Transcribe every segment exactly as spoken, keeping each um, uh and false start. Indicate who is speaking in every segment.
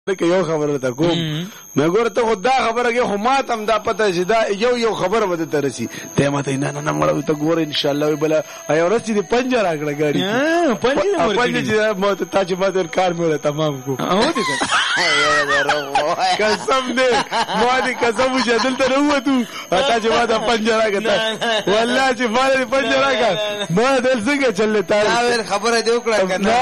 Speaker 1: که یو خبره ته کوم مې ګوره ته خو دا خبره کې خو ما ته هم دا پته چې دا یو یو خبره به ته رسي ته ماته نه نه نه مړه ته ګوره ان شاء الله بل یو ورځ دې پنځه راکړه ګاډي پنځه پنځه چې ما ته تا چې ما در کار مې تمام کو او دې قسم دې ما دې قسم چې دلته نه وته تا چې ما ته پنځه راکړه والله چې ما دې پنځه راکړه ما دل څنګه چلې تا
Speaker 2: خبره دې وکړه کنه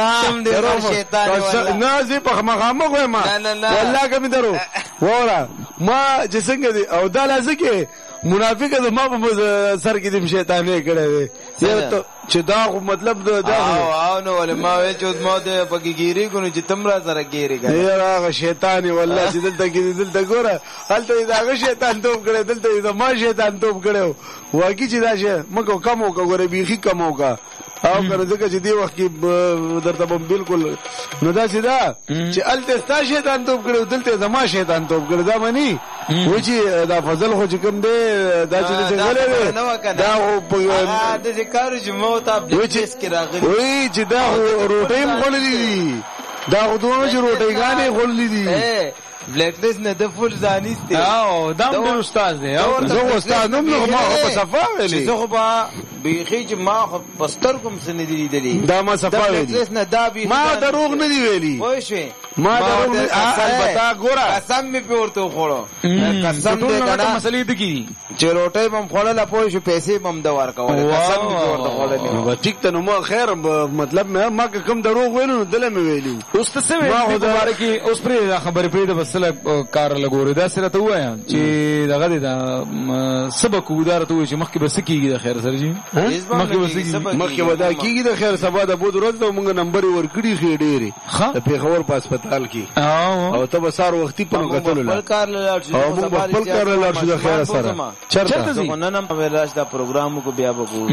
Speaker 1: نه شیطان نه زه په مخامخ وایم والله کوم درو وره ما چې څنګه دي او دا لازکه منافق ده ما په سر کې دې شیطانې کړې وي چې دا مطلب دا
Speaker 2: او نو ول ما وې چې ما دې پکې ګيري کو چې تم را سره ګيري کړه
Speaker 1: یې راغ شیطان والله چې دلته کې دلته ګوره هلته دا شیطان توپ کړي دلته دا ما شیطان توپ کړو واقعي چې دا شي مګو کم وکړه ګوره بيخي کم وکړه او کنه ځکه چې دی وخت کې درته بالکل نو دا چې دا چې الته ستا شیطان توپ کړو دلته زما شیطان توپ کړو دا مانی و چې دا فضل خو چې کوم دی دا چې څنګه غلې دا او
Speaker 2: د ذکر جمعو ته بلیس کې راغلی
Speaker 1: وای چې دا روټي مخولې دي دا خو دوه چې روټي غانې خولې دي
Speaker 2: بلیک لیست نه د فول زانیست
Speaker 1: او دا د استاد دی او زه استاد نوم نو ما په صفا ویلي
Speaker 2: زه خو با بیخي چې ما خو پستر کوم سن دي دي
Speaker 1: دا ما صفا ویلي ما دروغ نه دی ویلي
Speaker 2: وای شي
Speaker 1: ما دروغ البته ګوره
Speaker 2: قسم می پورته خوړو قسم دې کړه
Speaker 1: مسلې دي کی
Speaker 2: چې روټي بم خوړل پوه شو پیسې بم د ورکول قسم می پورته خوړل
Speaker 1: ټیک ته نو ما خیر مطلب ما کوم دروغ ویلو دله مې ویلو
Speaker 3: اوس ته څه ویل په اړه کې اوس پرې خبرې پرې د بسله کار لګوري دا سره ته وایم چې دغه دا سبق ودار ته چې مخکې بس کیږي د خیر سره جی
Speaker 1: مخکې بس کیږي مخکې ودا کیږي د خیر سبا د بود ورځ ته مونږ نمبر ورکړي خې ډېری د پیښور په هسپتال کې او ته به سار وختي په کتل
Speaker 2: خپل کار لاړ شو
Speaker 1: او موږ خپل کار لاړ شو د خیر سره
Speaker 2: چرته زه نن هم په راځ دا پروګرام کو بیا وګورم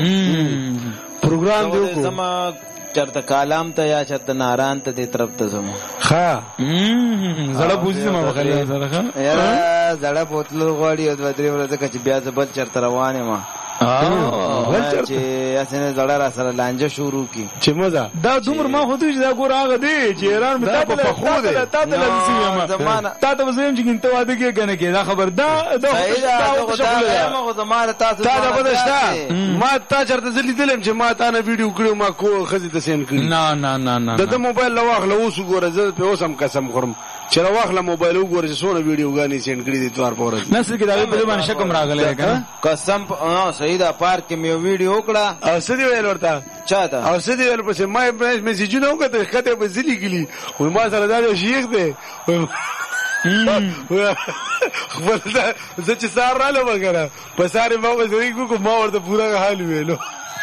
Speaker 1: پروګرام دی کو
Speaker 2: زما چرته کالام ته یا چرته ناران ته دې طرف ته زما
Speaker 1: ها
Speaker 3: زړه بوزي زما بخلیا سره ښه
Speaker 2: یا زړه بوتلو غواړي او د درې ورځې کچ بیا زبل چرته روانه ما اه چې اسنه زړه را سره لانجه شروع کی
Speaker 1: چې مزه
Speaker 3: دا دومره ما خو دې دا ګور هغه دی چې ایران متا په خو دی تا ته لازم یم تا ته وزم چې انت واده کې کنه کې دا خبر دا دا
Speaker 2: خو زماره تاسو
Speaker 1: تا دا بدشتا ما تا چرته زلی دلم چې ما تا نه ویډیو کړو ما کو خزي ته سین کړی
Speaker 3: نه نه نه نه
Speaker 1: د موبایل لواخله اوس ګوره زه په اوسم قسم خورم چې لواخله موبایل وګوره چې څونه ویډیو غانې سین کړی دي توار پورې
Speaker 3: نسل کې دا په باندې شکم راغلی کنه
Speaker 2: قسم دا پارک کې مې ویډیو وکړه
Speaker 1: او سدي ویل ورته
Speaker 2: چاته
Speaker 1: او سدي ویل پس ما پرېس میسیجونه وکړه کته په زلی کلی و ما سره دا شیخ دی خپل زه چې سار رااله وګره په ساري ما وځي کو ما ورته پورا حال ویلو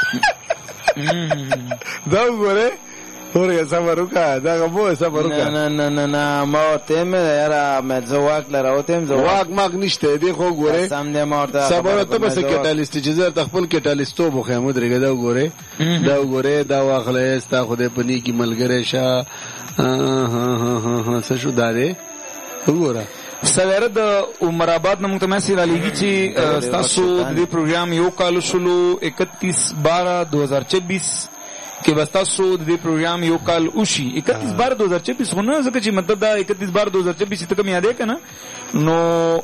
Speaker 1: دا وګوره ورګه صبر وکړه دا غو صبر وکړه
Speaker 2: نه نه نه نه ما ته مې یاره مې زواک لراوته مې
Speaker 1: زواک ماګ نشته دی خو ګوره
Speaker 2: سم دې مورته
Speaker 1: صبر ته بس کټالیست چې زه تخپل کټالیستو بو خیمه درګه دا وګوره دا وګوره دا واخله استا خو دې پني کی ملګری شه ها ها ها څه شو داره وګوره
Speaker 3: سویره د عمر آباد نه موږ میسج را لېږي چې تاسو د پروګرام یو کال شلو اکتیس بارہ دو ہزار چوبیس کې بستا سو د پروګرام یو کال اوشي اکتیس بارہ دو ہزار چوبیس خو نه ځکه چې مطلب دا اکتیس بارہ دو ہزار چوبیس ته کوم یاد کنه نو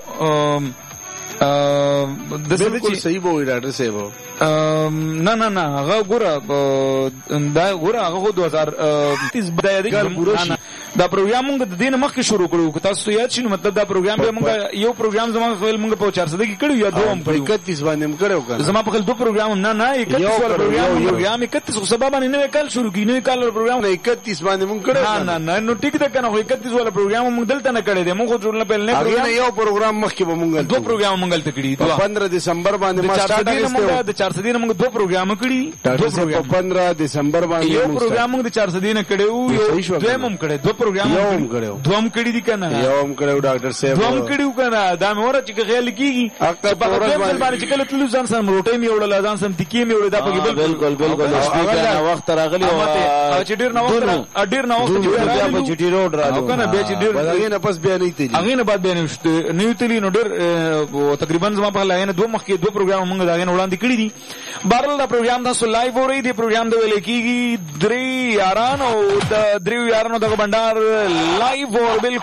Speaker 1: د بالکل صحیح وو ډاکټر صاحب
Speaker 3: نه نه نه هغه ګوره دا ګوره هغه دو ہزار تیس بدايه دي دا پروګرام موږ د دین مخکې شروع کړو تاسو یاد شئ مطلب دا پروګرام به موږ یو پروګرام زما خپل موږ په چار سو کې کړو یا دوم
Speaker 1: په اکتیس باندې موږ کړو کنه
Speaker 3: زما په خپل دو پروګرام نه نه اکتیس ور پروګرام پروګرام اکتیس خو سبب باندې نوې کال شروع کینې کال پروګرام
Speaker 1: اکتیس باندې موږ کړو
Speaker 3: نه نه نو ټیک ده کنه اکتیس ور پروګرام موږ دلته نه کړی دی موږ ټول په نه
Speaker 1: پروګرام یو پروګرام مخکې به موږ
Speaker 3: دو پروګرام موږ دلته کړی
Speaker 1: پندرہ دسمبر باندې ما سٹارټ کړو
Speaker 3: د چار سو دین موږ دو پروګرام کړی
Speaker 1: دو پروګرام پندرہ دسمبر باندې
Speaker 3: یو پروګرام موږ د چار سو دین کړو یو دویم هم کړی دو پروګرام دوم کړي دي کنه
Speaker 1: یوم کړو ډاکټر صاحب
Speaker 3: دوم کړیو کنه دا مور چې خیال کیږي
Speaker 1: اکثر په ورځ
Speaker 3: باندې چې کله تلو ځان سم روټي می وړل ځان سم تکی می وړل دا په
Speaker 2: بالکل بالکل هغه وخت راغلی
Speaker 3: او چې ډیر نو وخت ډیر نو وخت
Speaker 2: چې په چټي روډ راځو
Speaker 3: کنه به چې ډیر
Speaker 1: هغه نه پس بیا نه تلی
Speaker 3: هغه نه بعد بیا نه تلی نو ډیر تقریبا زما په لایې نه دوه مخکې دوه پروګرام موږ دا غن وړاندې کړی دي بهرحال دا پروګرام تاسو لایو اورئ. دې پروګرام د ویل کېږي درې یارانو د دریو یارانو دغه بنډار لایو اور